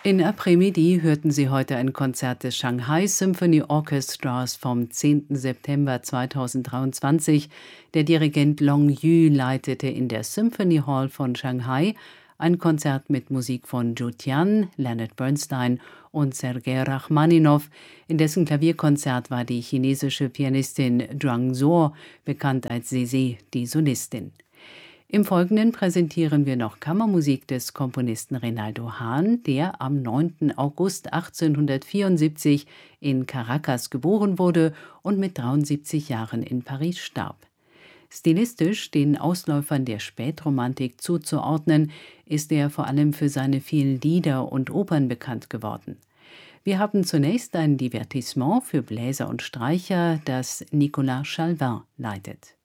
In Après-Midi hörten Sie heute ein Konzert des Shanghai Symphony Orchestras vom 10. September 2023. Der Dirigent Long Yu leitete in der Symphony Hall von Shanghai ein Konzert mit Musik von Zhu Tian, Leonard Bernstein und Sergei Rachmaninow. In dessen Klavierkonzert war die chinesische Pianistin Zhuang Zuo, bekannt als Zeze, die Solistin. Im Folgenden präsentieren wir noch Kammermusik des Komponisten Reynaldo Hahn, der am 9. August 1874 in Caracas geboren wurde und mit 73 Jahren in Paris starb. Stilistisch den Ausläufern der Spätromantik zuzuordnen, ist er vor allem für seine vielen Lieder und Opern bekannt geworden. Wir haben zunächst ein Divertissement für Bläser und Streicher, das Nicolas Chalvin leitet.